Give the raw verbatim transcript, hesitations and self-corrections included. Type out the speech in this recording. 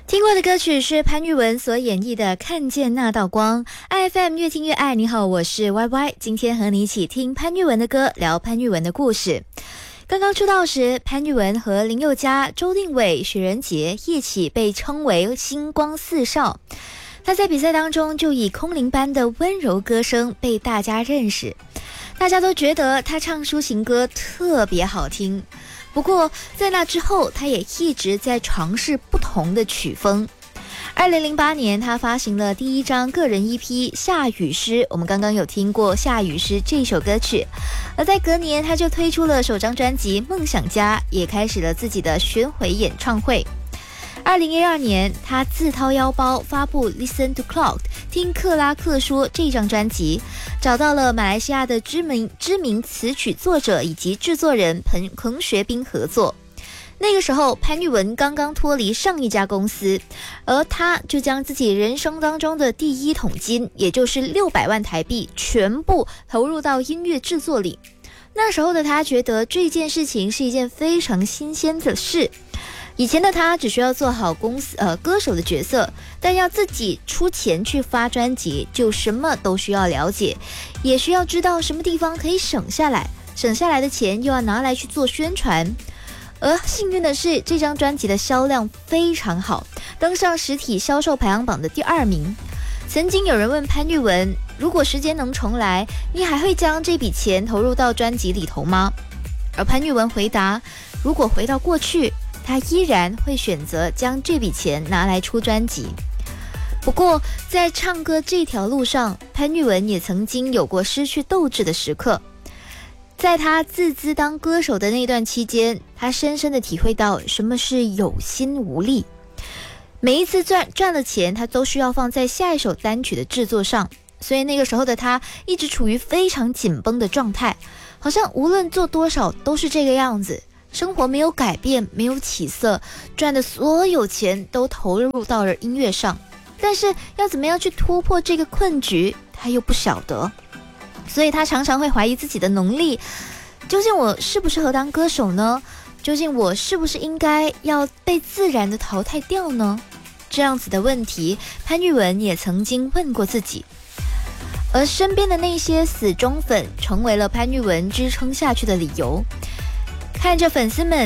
听过的歌曲是潘玉文所演绎的《看见那道光》。I F M 越听越爱，你好，我是 Y Y， 今天和你一起听潘玉文的歌，聊潘玉文的故事。刚刚出道时，潘玉文和林宥嘉、周定伟、许仁杰一起被称为星光四少。他在比赛当中就以空灵般的温柔歌声被大家认识，大家都觉得他唱抒情歌特别好听。不过在那之后，他也一直在尝试不同的曲风。二零零八年，他发行了第一张个人 E P《下雨诗》，我们刚刚有听过《下雨诗》这首歌曲。而在隔年，他就推出了首张专辑《梦想家》，也开始了自己的巡回演唱会。二零一二年，他自掏腰包发布《Listen to Cloud》，听克拉克说这张专辑，找到了马来西亚的知名知名词曲作者以及制作人彭彭学斌合作。那个时候，潘玉文刚刚脱离上一家公司，而他就将自己人生当中的第一桶金，也就是六百万台币，全部投入到音乐制作里。那时候的他觉得这件事情是一件非常新鲜的事。以前的他只需要做好公司呃歌手的角色，但要自己出钱去发专辑，就什么都需要了解，也需要知道什么地方可以省下来，省下来的钱又要拿来去做宣传。而幸运的是，这张专辑的销量非常好，登上实体销售排行榜的第二名。曾经有人问潘玉文，如果时间能重来，你还会将这笔钱投入到专辑里头吗？而潘玉文回答，如果回到过去，他依然会选择将这笔钱拿来出专辑。不过在唱歌这条路上，潘玉文也曾经有过失去斗志的时刻。在他自资当歌手的那段期间，他深深地体会到什么是有心无力。每一次赚赚了钱，他都需要放在下一首单曲的制作上，所以那个时候的他一直处于非常紧绷的状态，好像无论做多少都是这个样子，生活没有改变，没有起色，赚的所有钱都投入到了音乐上，但是要怎么样去突破这个困局，他又不晓得。所以他常常会怀疑自己的能力，究竟我适不适合当歌手呢？究竟我是不是应该要被自然的淘汰掉呢？这样子的问题，潘玉文也曾经问过自己。而身边的那些死忠粉，成为了潘玉文支撑下去的理由。看着粉丝们